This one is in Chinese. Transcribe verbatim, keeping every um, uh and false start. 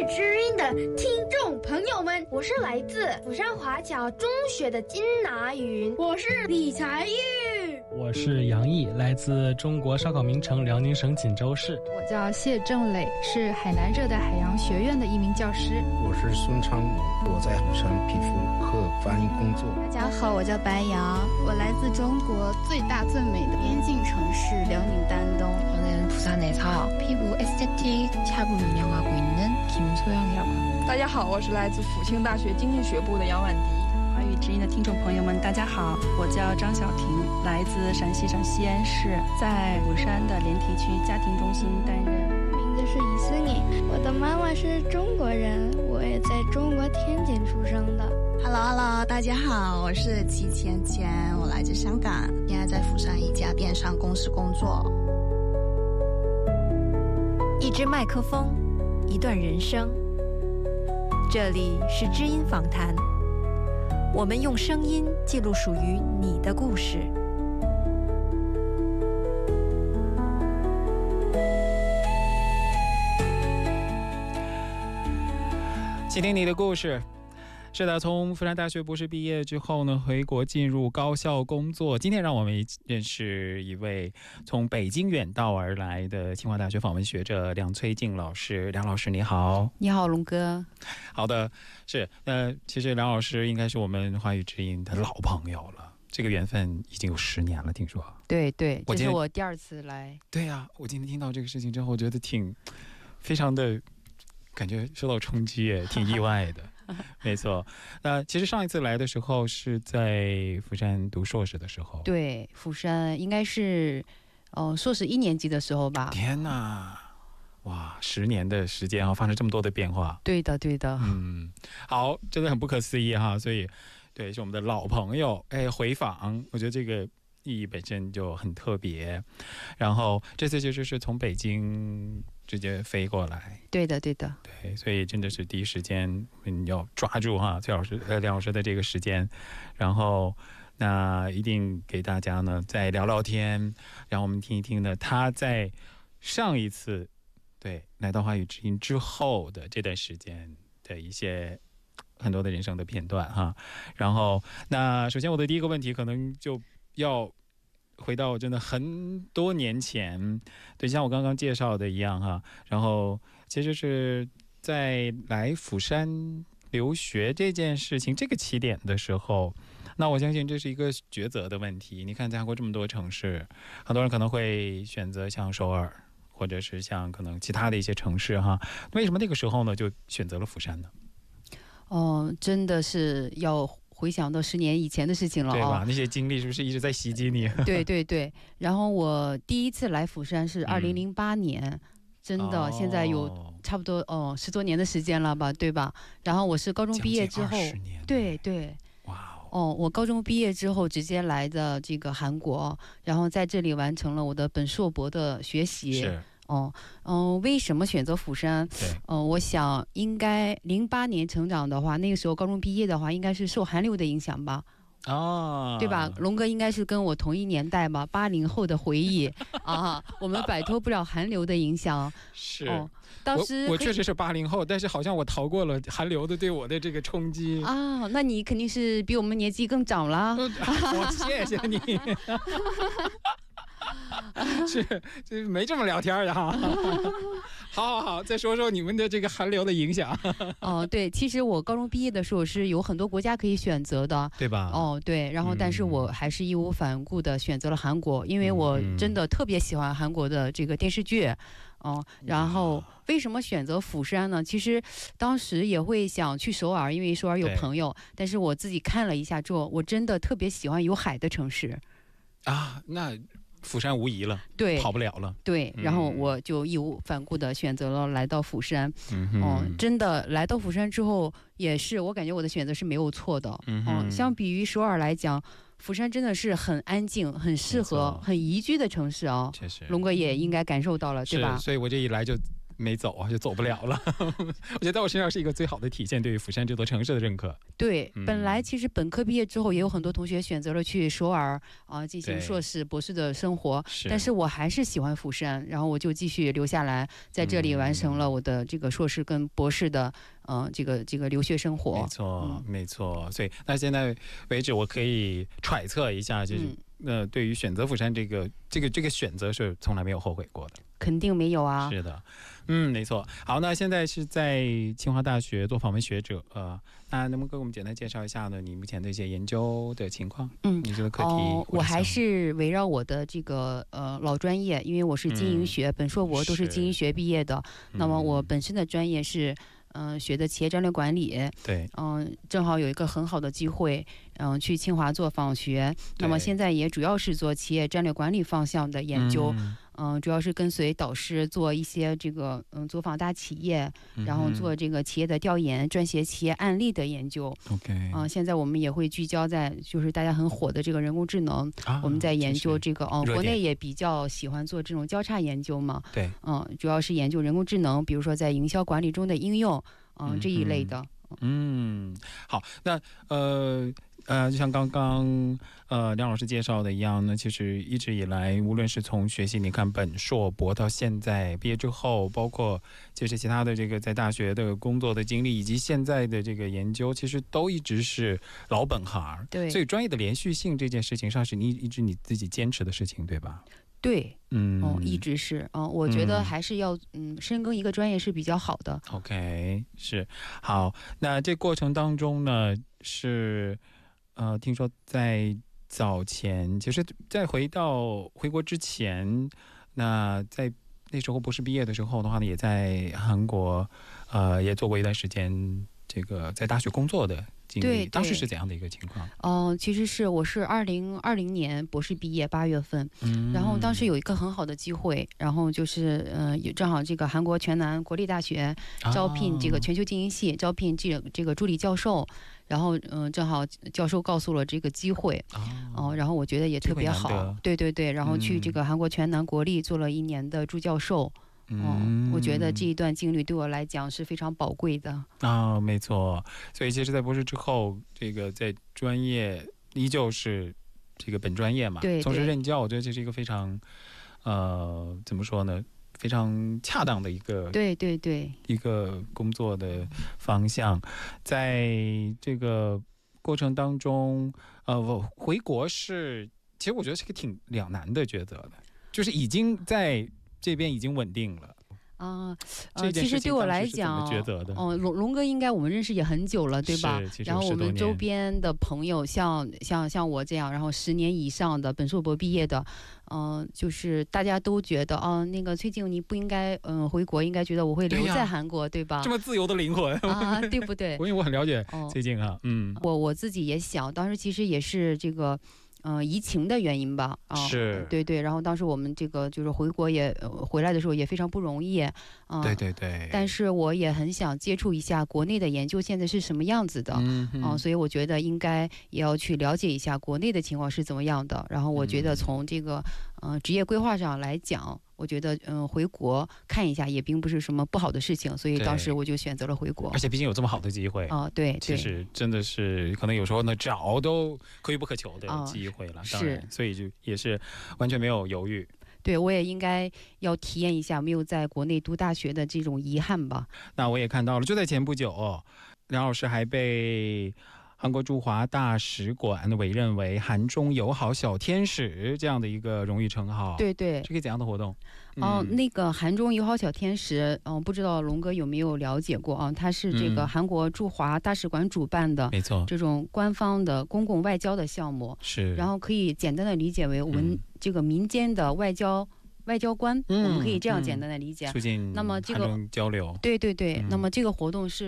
语知音的听众朋友们，我是来自釜山华侨中学的金拿云，我是李才玉， 我是杨毅，来自中国烧烤名城辽宁省锦州市。 我叫谢正磊，是海南热带海洋学院的一名教师。 我是孙昌武，我在釜山皮肤科翻译工作。 大家好，我叫白杨，我来自中国最大最美的边境城市辽宁丹东。 저는 부산에서 피부 에스테틱 샵을 운영하고 있는 김소영이라고 합니다. 大家好，我是来自辅庆大学经济学部的杨婉迪。 华语知音的听众朋友们，大家好，我叫张晓婷，来自陕西省西安市，在釜山的莲堤区家庭中心担任。 名字是李思颖，我的妈妈是中国人，我也在中国天津出生的。 Hello Hello， 大家好，我是齐芊芊，我来自香港，现在在釜山一家电商公司工作。 一支麦克风，一段人生。这里是知音访谈，我们用声音记录属于你的故事。 倾听你的故事。是的，从釜山大学博士毕业之后呢，回国进入高校工作。今天让我们认识一位从北京远道而来的清华大学访问学者梁崔静老师。梁老师你好。 你好，龙哥。 好的，是那其实梁老师应该是我们华语知音的老朋友了，这个缘分已经有十年了，听说。 对对，这是我第二次来。 对呀、啊，我今天听到这个事情之后，我觉得挺非常的感觉受到冲击，也挺意外的。没错，那其实上一次来的时候是在釜山读硕士的时候。 对，釜山应该是呃硕士一年级的时候吧。 天哪，哇，十年的时间啊，发生这么多的变化。 对的对的。 嗯，好，真的很不可思议哈。所以对，是我们的老朋友哎回访，我觉得这个意义本身就很特别。然后这次就是从北京直接飞过来。 对的对的。 对，所以真的是第一时间你要抓住哈崔老师呃梁老师的这个时间，然后那一定给大家呢再聊聊天，让我们听一听呢他在上一次对来到华语知音之后的这段时间的一些很多的人生的片段哈。然后那首先我的第一个问题可能就要回到真的很多年前，对，像我刚刚介绍的一样哈。然后其实是在来釜山留学这件事情这个起点的时候，那我相信这是一个抉择的问题。你看在韩国这么多城市，很多人可能会选择像首尔或者是像可能其他的一些城市哈。为什么那个时候呢就选择了釜山呢？ 哦，真的是要回想到十年以前的事情了、哦、 对吧？那些经历是不是一直在袭击你？ 对对对。然后我第一次来釜山是二零零八年、嗯、真的、哦、现在有差不多哦十多年的时间了吧，对吧？然后我是高中毕业之后，对对，哇哦，我高中毕业之后直接来的这个韩国，然后在这里完成了我的本硕博的学习。 是哦，嗯、呃，为什么选择釜山？嗯、呃，我想应该零八年成长的话，那个时候高中毕业的话，应该是受韩流的影响吧。 哦， 对吧？龙哥应该是跟我同一年代吧，八零后的回忆啊，我们摆脱不了韩流的影响。 是， 哦、当时我, 我确实是八零后，但是好像我逃过了韩流的对我的这个冲击啊。那你肯定是比我们年纪更长了。 我谢谢你。是，是没这么聊天的哈。好好好，再说说你们的这个韩流的影响。 哦，对，其实我高中毕业的时候是有很多国家可以选择的， 对吧？ 哦，对，然后但是我还是义无反顾的选择了韩国，因为我真的特别喜欢韩国的这个电视剧。哦，然后为什么选择釜山呢？其实当时也会想去首尔，因为首尔有朋友，但是我自己看了一下之后，我真的特别喜欢有海的城市。 啊，那釜山无疑了， 对， 跑不了了。 对，然后我就义无反顾的选择了来到釜山。 嗯， 哦，真的来到釜山之后，也是我感觉我的选择是没有错的。 嗯， 哦，相比于首尔来讲，釜山真的是很安静、很适合、很宜居的城市啊。 确实， 龙哥也应该感受到了，对吧？ 所以我这一来就没走就走不了了。我觉得在我身上是一个最好的体现对于釜山这座城市的认可。 对， 嗯、 本来其实本科毕业之后也有很多同学选择了去首尔啊、呃、进行硕士博士的生活， 是但是我还是喜欢釜山，然后我就继续留下来在这里完成了我的这个硕士跟博士的呃这个这个留学生活。 没错、嗯、没错。所以那现在为止我可以揣测一下，就是、嗯呃，对于选择釜山这个这个这个选择是从来没有后悔过的。 肯定没有啊。 是的，嗯，没错。好，那现在是在清华大学做访问学者，呃，那能不能给我们简单介绍一下呢？你目前的一些研究的情况？ 嗯， 你这个课题、 哦，我还是围绕我的这个呃老专业，因为我是经营学，嗯、本硕博都是经营学毕业的。那么我本身的专业是。嗯、呃，学的企业战略管理， 对， 嗯、呃，正好有一个很好的机会，嗯、呃，去清华做访学。那么现在也主要是做企业战略管理方向的研究，嗯、呃，主要是跟随导师做一些这个嗯走访大企业，然后做这个企业的调研，撰写企业案例的研究。 OK， 啊、呃，现在我们也会聚焦在就是大家很火的这个人工智能，啊、我们在研究这个，嗯、呃，国内也比较喜欢做这种交叉研究嘛。 对， 嗯、呃，主要是研究人工智能，比如说在营销管理中的应用。嗯、呃，这一类的。 嗯，好，那呃呃，就像刚刚呃梁老师介绍的一样呢，其实一直以来，无论是从学习，你看本硕博到现在毕业之后，包括就是其他的这个在大学的工作的经历，以及现在的这个研究，其实都一直是老本行。 对， 所以专业的连续性这件事情上，是你一直你自己坚持的事情，对吧？ 对， 嗯， 哦，一直是，嗯、呃，我觉得还是要，嗯，深耕一个专业是比较好的。 OK， 是好。那这过程当中呢，是，呃，听说在早前，其实在回到回国之前，那在那时候博士毕业的时候的话呢，也在韩国，呃，也做过一段时间这个在大学工作的。 对， 当时是怎样的一个情况？ 哦、呃，其实是我是二零二零年博士毕业八月份，嗯，然后当时有一个很好的机会，然后就是呃，正好这个韩国全南国立大学招聘这个全球经营系，啊、招聘这个这个助理教授，然后嗯、呃，正好教授告诉了这个机会，哦、呃，然后我觉得也特别好，对对对，然后去这个韩国全南国立做了一年的助教授。嗯，我觉得这一段经历对我来讲是非常宝贵的啊，没错。所以其实，在博士之后，这个在专业依旧是这个本专业嘛， 对， 从事任教，我觉得这是一个非常，呃，怎么说呢？非常恰当的一个， 对对对， 一个工作的方向。在这个过程当中，呃，我回国是，其实我觉得是个挺两难的抉择的，就是已经在。这边已经稳定了啊，呃，其实对我来讲，哦，龙龙哥应该我们认识也很久了，对吧？然后我们周边的朋友，像像像我这样，然后十年以上的本硕博毕业的，嗯、呃，就是大家都觉得，哦、呃，那个崔静你不应该，嗯、呃，回国，应该觉得我会留在韩国， 对, 对吧？ 这么自由的灵魂啊，对不对？ 因为我很了解崔静啊，嗯， 我我自己也想，当时其实也是这个。嗯、呃，疫情的原因吧，啊， 是， 对对，然后当时我们这个就是回国也、呃、回来的时候也非常不容易，啊、呃， 对对对， 但是我也很想接触一下国内的研究现在是什么样子的，嗯、呃，所以我觉得应该也要去了解一下国内的情况是怎么样的，然后我觉得从这个呃职业规划上来讲。我觉得，嗯，回国看一下也并不是什么不好的事情，所以当时我就选择了回国。 而且毕竟有这么好的机会啊、呃，对， 其实真的是可能有时候呢找都可遇不可求的机会了，呃、当然，所以就也是完全没有犹豫。 对，我也应该要体验一下没有在国内读大学的这种遗憾吧。 那我也看到了，就在前不久、哦，梁老师还被。韩国驻华大使馆委任为韩中友好小天使这样的一个荣誉称号。 对对， 这个怎样的活动？ 哦、嗯呃，那个韩中友好小天使，嗯、呃，不知道龙哥有没有了解过啊？它是这个韩国驻华大使馆主办的， 没错， 这种官方的公共外交的项目是， 然后可以简单的理解为文、嗯、这个民间的外交。外交官、嗯，我们可以这样简单的理解。 促进那么这个交流， 对对对、 嗯， 那么这个活动是。